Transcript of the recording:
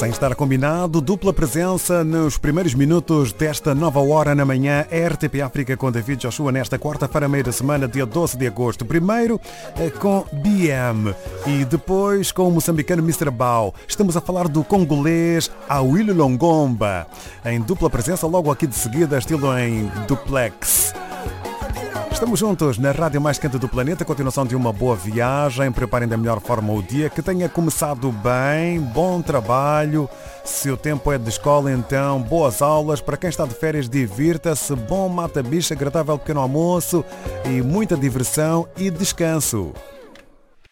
Sem estar combinado, dupla presença nos primeiros minutos desta nova hora na manhã, RTP África com David Joshua nesta quarta-feira, meia da semana, dia 12 de agosto. Primeiro com BM e depois com o moçambicano Mr. Bao. Estamos a falar do congolês Awilo Longomba. Em dupla presença, logo aqui de seguida, estilo em duplex. Estamos juntos na rádio mais quente do planeta, continuação de uma boa viagem, preparem da melhor forma o dia, que tenha começado bem, bom trabalho, se o tempo é de escola então, boas aulas, para quem está de férias divirta-se, bom mata-bicho, agradável pequeno almoço e muita diversão e descanso.